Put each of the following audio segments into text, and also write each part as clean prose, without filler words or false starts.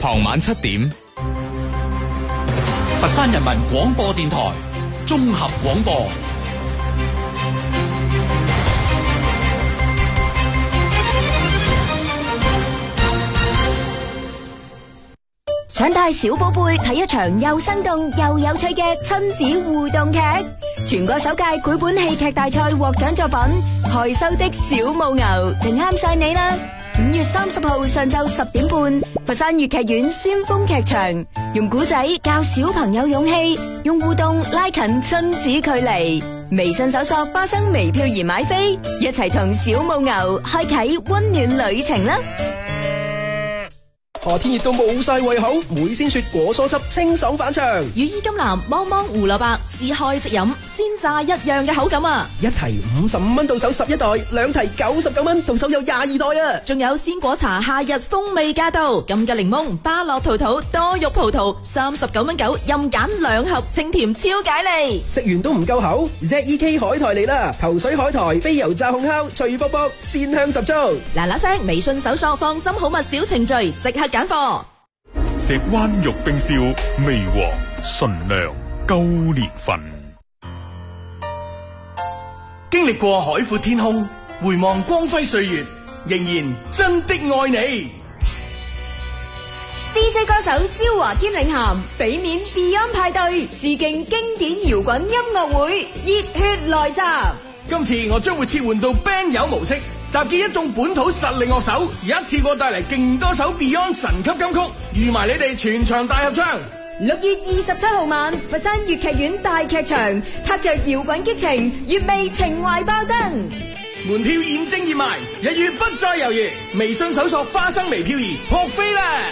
傍晚7點。 佛山人民廣播電台綜合廣播。 想帶小寶貝睇一場又生動又有趣嘅親子互動劇，全國首屆繪本戲劇大賽獲獎作品《害羞的小母牛》就啱晒你啦！5月30號上晝10點半，佛山粵劇院先鋒劇場，用古仔教小朋友勇氣，用互動拉近親子距離。微信搜索花生微漂而買飛，一齊同小母牛開啟溫暖旅程啦！ 夏天熱到冇晒胃口，梅鮮雪果蔬汁清爽反腸， 羽衣甘藍芒芒胡蘿蔔試開即飲，鮮榨一樣嘅口感啊！ 一提55蚊到手11袋，兩提99蚊到手有22袋啊！ 仲有鮮果茶夏日風味駕到，金桔檸檬、巴樂桃桃、多肉葡萄39蚊9，任揀2盒，清甜超解膩。 食完都唔夠口 ，ZEK 海苔嚟啦！頭水海苔、非油炸控烤、脆卜卜，鮮香十足。 嗱聲微信搜索放心好物小程序，即刻揀貨。 石灣玉冰燒，味和純良高年份。 經歷過海闊天空，回望光輝歲月，仍然真的愛你。 DJ 歌手蕭華堅領銜，俾面 Beyond 派對，致敬經典搖滾音樂會，熱血來襲。 今次我將會切換到 band 友模式，集結一眾本土實力樂手，一次過帶嚟勁多首 Beyond 神級金曲，預埋你哋全場大合唱。 6月27號晚，佛山粵劇院大劇場，踏着搖滾激情，粵味情懷爆燈。 門票現正熱賣，一於不再猶豫，微信搜索花生微漂兒撲飛啦！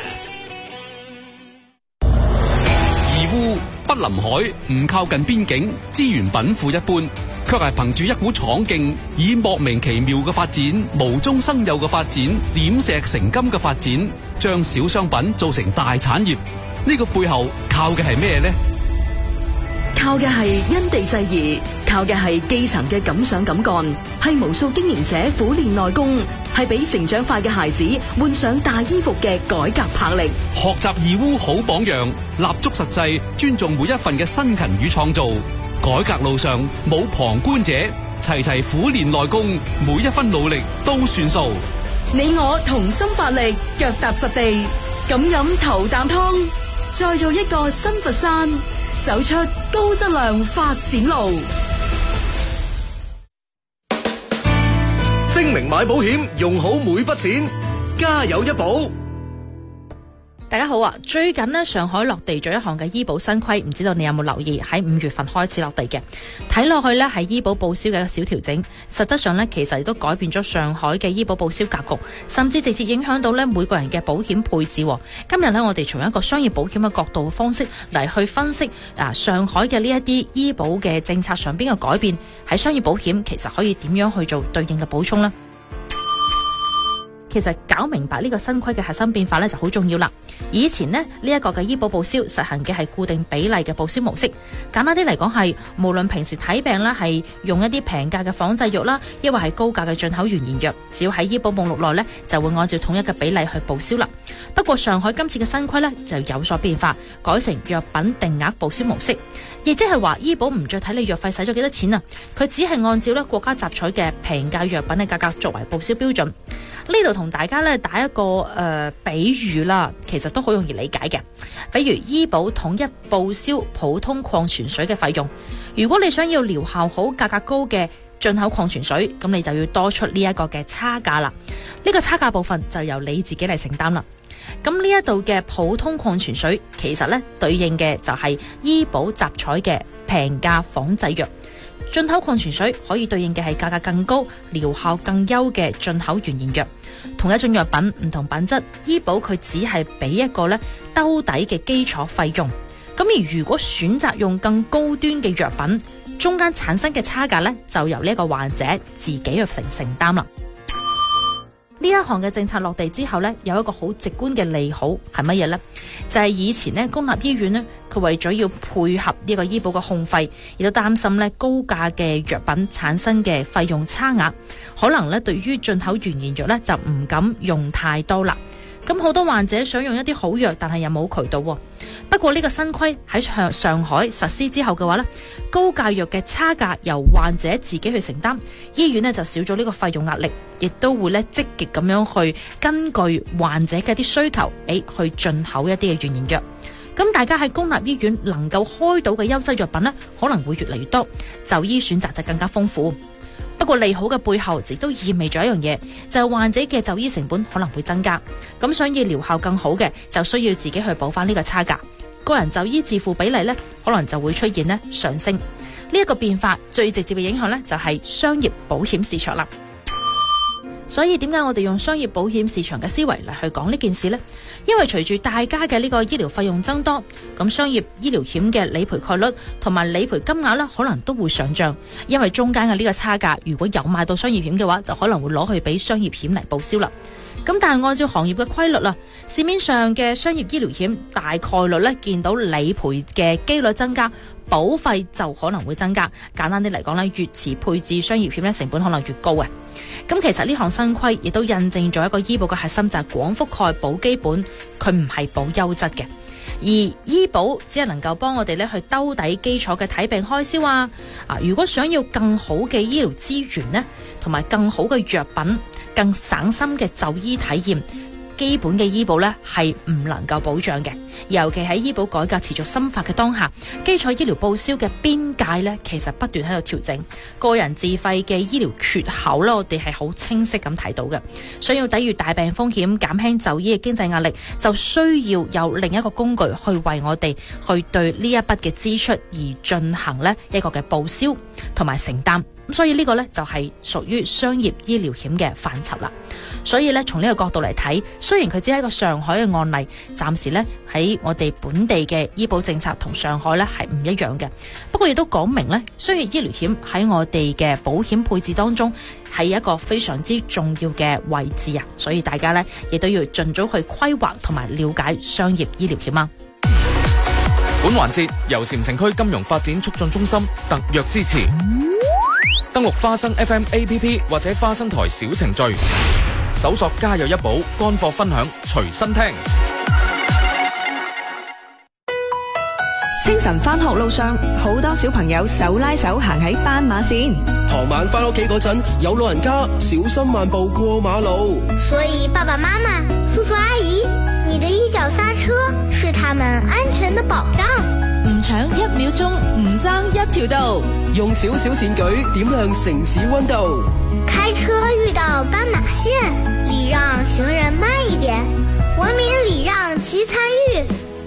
義烏不臨海，唔靠近邊境，資源稟賦一般，卻係憑住一股闖勁，以莫名其妙嘅發展、無中生有嘅發展、點石成金嘅發展，將小商品做成大產業。呢個背後靠嘅係咩呢？ 靠嘅係因地制宜，靠嘅係基層嘅敢想敢幹，係無數經營者苦練內功，係俾成長快嘅孩子換上大衣服嘅改革魄力。 學習義烏好榜樣，立足實際，尊重每一份嘅辛勤與創造。改革路上冇旁觀者，齊齊苦練內功，每一分努力都算數。 你我同心發力，腳踏實地，敢飲頭啖湯，再做一個新佛山，走出高質量發展路。 精明買保險，用好每筆錢，家有一保。 大家好啊！最近呢，上海落地咗一項嘅醫保新規，唔知道你有冇留意？喺5月份開始落地嘅，睇落去呢係醫保報銷嘅一個小調整，實質上呢，其實亦都改變咗上海嘅醫保報銷格局，甚至直接影響到呢每個人嘅保險配置。今日呢，我哋從一個商業保險嘅角度嘅方式嚟去分析上海嘅呢一啲醫保嘅政策上邊嘅改變，喺商業保險其實可以點樣去做對應嘅補充呢？其實搞明白呢個新規嘅核心變化呢就好重要啦。以前呢一個嘅醫保報銷實行嘅係固定比例嘅報銷模式，簡單啲嚟講係無論平時睇病啦係用一啲平價嘅仿製藥啦，抑或係高價嘅進口原研藥，只要喺醫保目錄內呢就會按照統一嘅比例去報銷啦。不過上海今次嘅新規呢就有所變化，改成藥品定額報銷模式，亦即係話醫保唔再睇你藥費使咗幾多錢啊，佢只係按照國家集採嘅平價藥品嘅價格作為報銷標準。呢度同大家打一個比喻啦，其實都好容易理解嘅。比如醫保統一報銷普通礦泉水嘅費用，如果你想要療效好、價格高嘅進口礦泉水，咁你就要多出呢一個嘅差價啦。呢個差價部分就由你自己嚟承擔啦。咁呢一度嘅普通礦泉水，其實呢對應嘅就係醫保集採嘅平價仿製藥。進口礦泉水可以對應嘅係價格更高、療效更優嘅進口原研藥。同一種藥品唔同品質，醫保佢只係俾一個兜底嘅基礎費用。咁而如果選擇用更高端嘅藥品，中間產生嘅差價就由呢一個患者自己去承擔啦。呢一項嘅政策落地之後有一個好直觀嘅利好係乜嘢呢？就係以前公立醫院佢為咗要配合呢個醫保嘅控費，亦都擔心高價嘅藥品產生嘅費用差額，可能對於進口原研藥就唔敢用太多啦。 咁好多患者想用一啲好藥，但係又冇渠道。不過呢個新規喺上海實施之後嘅話呢，高價藥嘅差價由患者自己去承擔，醫院呢就少咗呢個費用壓力，亦都會呢積極咁樣去根據患者嘅啲需求，去進口一啲嘅原研藥。咁大家喺公立醫院能夠開到嘅優質藥品呢，可能會越嚟越多，就醫選擇就更加豐富。不過利好嘅背後，亦都意味咗一樣嘢，就係患者嘅就醫成本可能會增加。咁想要療效更好嘅，就需要自己去補翻呢個差價。個人就醫自付比例呢，可能就會出現呢上升。呢一個變化最直接嘅影響呢，就係商業保險市場啦。所以點解我哋用商業保險市場嘅思維嚟去講呢件事呢？因為隨住大家嘅呢個醫療費用增多，咁商業醫療險嘅理賠概率同埋理賠金額呢，可能都會上漲。因為中間嘅呢個差價，如果有買到商業險嘅話，就可能會攞去俾商業險嚟報銷啦。咁但係按照行業嘅規律啦，市面上嘅商業醫療險大概率呢，見到理賠嘅機率增加，保費就可能會增加。簡單啲嚟講呢，越遲配置商業險呢，成本可能越高嘅。咁其實呢項新規亦都印證咗一個醫保嘅核心，就係廣覆蓋保基本，佢唔係保優質嘅。而醫保只係能夠幫我哋咧去兜底基礎嘅睇病開銷啊！如果想要更好嘅醫療資源呢，同埋更好嘅藥品、更省心嘅就醫體驗，基本嘅醫保呢係唔能夠保障嘅。尤其喺醫保改革持續深化嘅當下，基礎醫療報銷嘅邊界呢其實不斷喺度調整，個人自費嘅醫療缺口呢，我哋係好清晰咁睇到嘅。想要抵禦大病風險、減輕就醫嘅經濟壓力，就需要有另一個工具去為我哋去對呢一筆嘅支出而進行呢一個嘅報銷同埋承擔。咁所以呢個呢，就係屬於商業醫療險嘅範疇啦。所以咧，從呢個角度嚟睇，雖然佢只係一個上海嘅案例，暫時咧喺我哋本地嘅醫保政策同上海咧係唔一樣嘅。不過亦都講明咧，商業醫療險喺我哋嘅保險配置當中係一個非常之重要嘅位置啊！所以大家咧亦都要盡早去規劃同埋了解商業醫療險啊！ 本環節由禪城區金融發展促進中心特約支持。登錄花生 FM APP 或者花生台小程序，搜索家有一寶，乾貨分享隨身聽。 清晨返學路上，好多小朋友手拉手行喺斑馬線。 傍晚返屋企嗰陣，有老人家小心慢步過馬路。 所以爸爸媽媽、叔叔阿姨，你的一腳剎車是他們安全的保障。 唔搶1秒鐘，唔爭一條道。 用少少善舉點亮城市溫度。 開車遇到斑馬線，禮讓行人慢一點，文明禮讓及參與。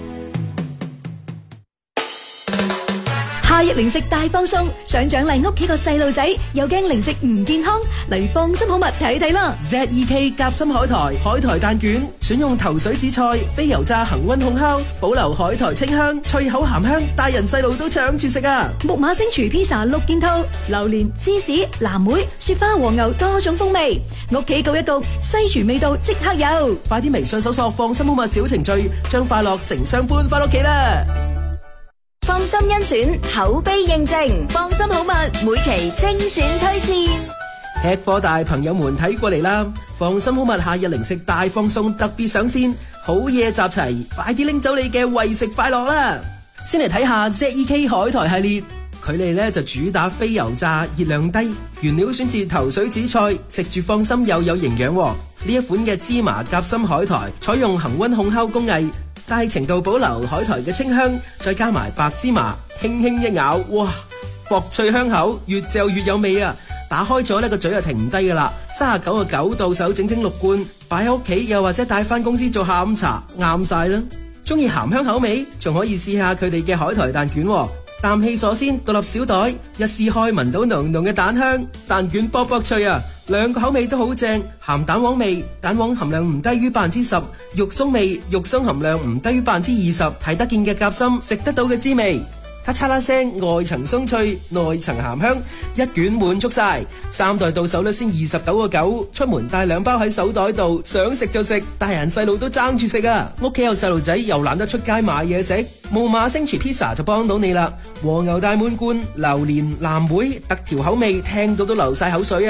夏日零食大放送，想獎勵屋企個細路仔，又驚零食唔健康，嚟放心好物睇睇啦。 ZEK 夾心海苔蛋卷，選用頭水紫菜、非油炸恒溫烘烤，保留海苔清香、脆口鹹香，大人細路都搶住食啊！ 木馬星廚披薩6件套，榴蓮、芝士、藍莓、雪花、黃牛多種風味，屋企焗一焗，西廚味道即刻有。 快啲微信搜索放心好物小程序，將快樂成雙搬翻屋企啦！ 放心甄選，口碑認證，放心好物每期精選推薦。 吃貨大朋友們睇過嚟啦！放心好物夏日零食大放送特別上線，好嘢集齊，快啲拎走你嘅為食快樂啦！先嚟睇下 ZEK 海苔系列，佢哋呢就主打非油炸，熱量低，原料選自頭水紫菜，食住放心又有營養。呢一款嘅芝麻夾心海苔採用恒溫烘烤工藝，大程度保留海苔嘅清香，再加埋白芝麻，輕輕一咬，哇，薄脆香口，越嚼越有味啊！打開咗呢個嘴就停唔低噶啦，39.9到手整6罐，擺喺屋企又或者帶翻公司做下午茶，啱晒啦！中意鹹香口味，仲可以試下佢哋嘅海苔蛋卷，氮氣鎖鮮，獨立小袋，一撕開聞到濃濃嘅蛋香，蛋卷卜卜脆啊！兩個口味都好正，鹹蛋黃味，蛋黃含量唔低於10%，肉鬆味，肉鬆含量唔低於20%，睇得見嘅夾心，食得到嘅滋味。咔嚓啦聲，外層鬆脆，內層鹹香，一卷滿足晒，3袋到手咧先29.9，出門帶2包喺手袋度，想食就食，大人細路都爭住食啊！屋企有細路仔又懶得出街買嘢食，木馬星廚披薩就幫到你啦！和牛大滿貫、榴蓮、藍莓特調口味，聽到都流晒口水啊！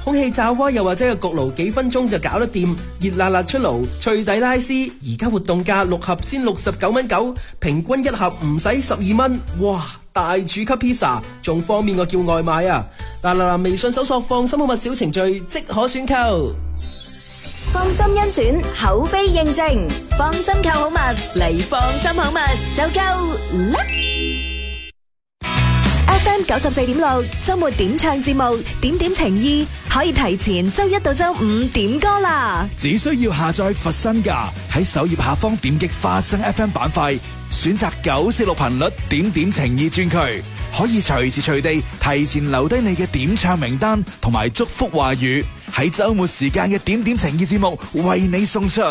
空氣炸鍋又或者個焗爐幾分鐘就搞得掂，熱辣辣出爐，脆底拉絲。而家活動價6盒先69.9，平均一盒唔使12蚊。哇！大廚級 pizza 仲方便過叫外賣啊！嗱，微信搜索放心好物小程序即可選購。 放心甄選，口碑認證，放心購好物嚟放心好物就夠啦。FM 94.6周末點唱節目，點點情意可以提前周一到周五點歌啦。 只需要下載佛山架，喺首頁下方點擊花生 FM 板塊，選擇946頻率點點情意專區，可以隨時隨地提前留低你嘅點唱名單同埋祝福話語，喺周末時間嘅點點情意節目為你送出。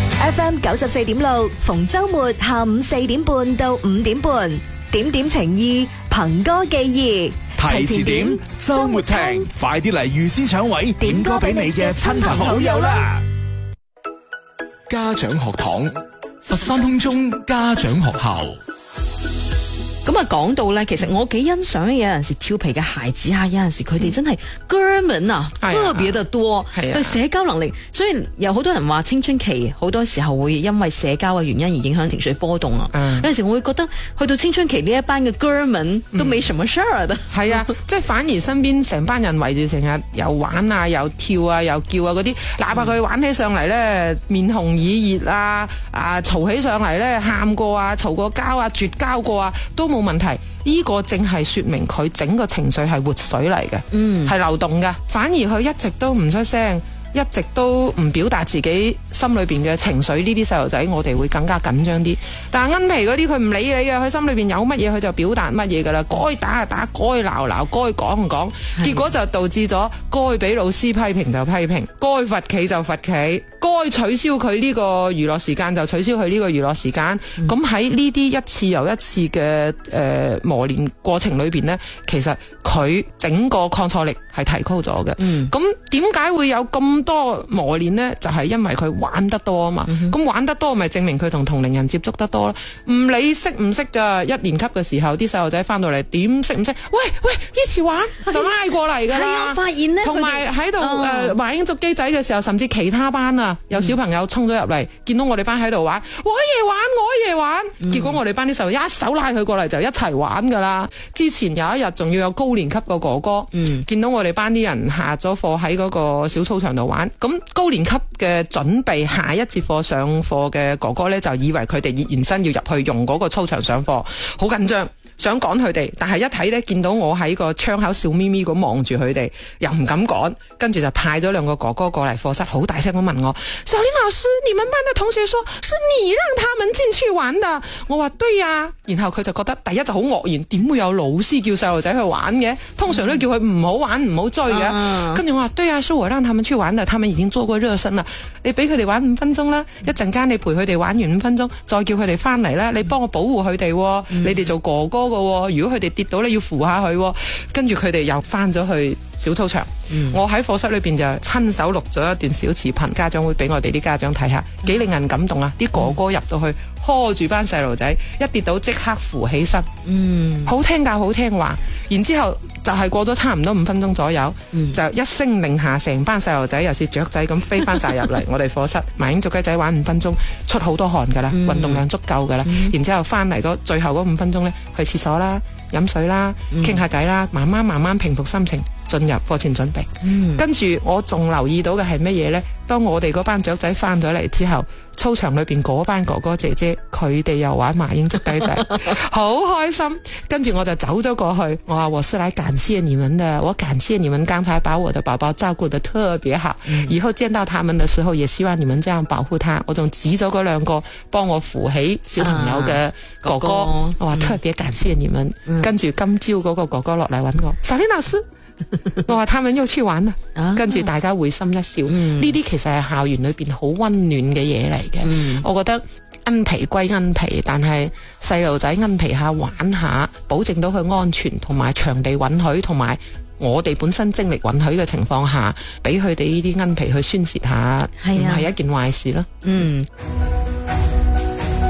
FM 94.6逢周末下午4點半到5點半，點點情意憑歌寄意， 提前點，周末聽，快啲嚟預先搶位，點歌俾你嘅親朋好友啦！ 家長學堂，佛山空中家長學校。 咁啊，講到咧，其實我幾欣賞有陣時調皮嘅孩子有陣時佢哋真係哥們啊，特別得多，佢社交能力。所以有好多人話青春期好多時候會因為社交嘅原因而影響情緒波動啊。有陣時我會覺得去到青春期呢一班嘅哥們都冇什麼事啊。 係啊，即係反而身邊成班人圍住成日又玩啊，又跳啊，又叫啊嗰啲，哪怕佢玩起上嚟咧面紅耳熱啊，嘈起上嚟咧喊過啊，嘈過交啊，絕交過啊，都冇問題。呢個正係說明佢整個情緒係活水嚟嘅，係流動嘅。反而佢一直都唔出聲，一直都唔表達自己心裏邊嘅情緒，呢啲細路仔我哋會更加緊張啲。但係奀皮嗰啲佢唔理你嘅，佢心裏邊有乜嘢佢就表達乜嘢噶啦，該打就打，該鬧鬧，該講就講，結果就導致咗該俾老師批評就批評，該罰企就罰企，該取消佢呢個娛樂時間就取消佢呢個娛樂時間。咁喺呢啲一次又一次嘅磨練過程裏邊呢，其實佢整個抗挫力係提高咗嘅。咁點解會有咁多磨練呢？就係因為佢玩得多啊嘛。咁玩得多咪證明佢同同齡人接觸得多咯。唔理識唔識噶，一年級嘅時候啲細路仔翻到嚟點識唔識？喂，一齊玩就拉過嚟噶啦。 發現呢， 同埋喺度玩捉機仔嘅時候，甚至其他班啊，有小朋友衝咗入嚟，見到我哋班喺度玩，我爺玩，結果我哋班啲細路一手拉佢過嚟就一齊玩噶啦。之前有一日仲要有高年級個哥哥，見到我哋班啲人下咗課喺嗰個小操場度玩，咁高年級嘅準備下一節課上課嘅哥哥呢，就以為佢哋熱完身要入去用嗰個操場上課，好緊張。想趕佢哋，但係一睇呢，見到我喺個窗口笑咪咪咁望住佢哋，又唔敢趕，跟住就派咗兩個哥哥過嚟課室，好大聲咁問我：小林老師，你們班的同學說是你讓他們進去玩的？我話對呀，然後佢就覺得第一就好愕然，點會有老師叫細路仔去玩嘅？通常都叫佢唔好玩唔好追嘅。跟住我話對呀，是我讓他們去玩的，他們已經做過熱身啦，你俾佢哋玩5分鐘啦，一陣間你陪佢哋玩完5分鐘，再叫佢哋翻嚟啦，你幫我保護佢哋，你哋做哥哥如果佢哋跌倒你要扶下佢，跟住佢哋又翻咗去小操場。我喺課室裏邊就親手錄咗一段小視頻，家長會俾我哋啲家長睇下，幾令人感動啊！啲哥哥入到去拖住班細路仔，一跌倒即刻扶起身，好聽教好聽話。然之後就係過咗差唔多5分鐘左右，就一聲令下，成班細路仔又似雀仔咁飛翻晒入嚟我哋課室，麻鷹捉雞仔玩5分鐘，出好多汗噶啦，運動量足夠噶啦。然之後翻嚟嗰最後嗰5分鐘呢，去廁所啦，飲水啦，傾下偈啦，慢慢平復心情，進入課前準備。跟住我仲留意到嘅係乜嘢呢？當我哋嗰班雀仔翻咗嚟之後，操場裏邊嗰班哥哥姐姐佢哋又玩麻鷹捉雞仔，好開心。跟住我就走咗過去，我話我是來感謝你們的，我感謝你們剛才把我的寶寶照顧得特別好，以後見到他們的時候也希望你們這樣保護他。我仲指咗嗰兩個幫我扶起小朋友嘅哥哥，我話特別感謝你們。跟住今朝嗰個哥哥落嚟揾我，小林老師，我話他們又去玩啦，跟住大家會心一笑。呢啲其實係校園裏邊好溫暖嘅嘢嚟嘅。我覺得奀皮歸奀皮，但係細路仔奀皮下玩下，保證到佢安全同埋場地允許，同埋我哋本身精力允許嘅情況下，俾佢哋呢啲奀皮去宣泄下，唔係一件壞事咯。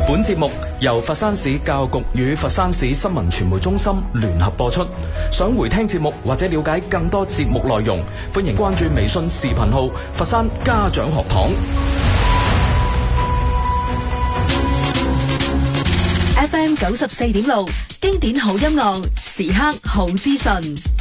本節目由佛山市教育局與佛山市新聞傳媒中心聯合播出。想回聽節目或者了解更多節目內容，歡迎關注微信視頻號佛山家長學堂。 FM 94.6，經典好音樂，時刻好資訊。